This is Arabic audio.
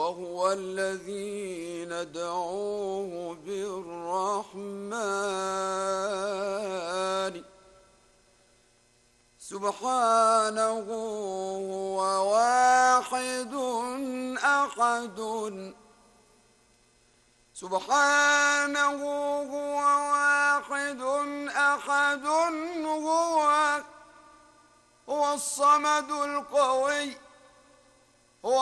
وهو الذي ندعوه بالرحمن سبحانه هو واحد أحد سبحانه هو واحد أحد هو الصمد القوي